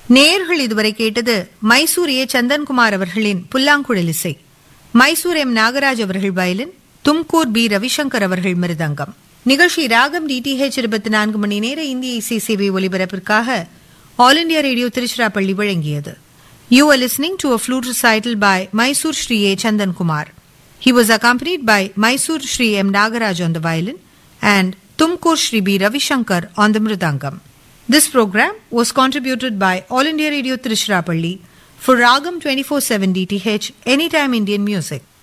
நேயர்கள் இதுவரை கேட்டது மைசூர் ஏ சந்தன்குமார் அவர்களின் புல்லாங்குழல் இசை. மைசூர் எம் நாகராஜ் அவர்கள் வயலின், தும்கூர் பி ரவிசங்கர் அவர்கள் மிருதங்கம். நிகழ்ச்சி ராகம் டிடிஹெச் 24 மணி நேர இந்திய இசை சேவை ஒலிபரப்பிற்காக ஆல் இண்டியா ரேடியோ திருச்சிராப்பள்ளி வழங்கியது. You are listening to a flute recital by Mysore Shri A. Chandankumar. He was accompanied by Mysore Shri M. Nagaraj on the violin and Tumkur Shri B. Ravishankar on the mridangam. This program was contributed by All India Radio Tiruchirappalli for Ragam 24/7 DTH Anytime Indian Music.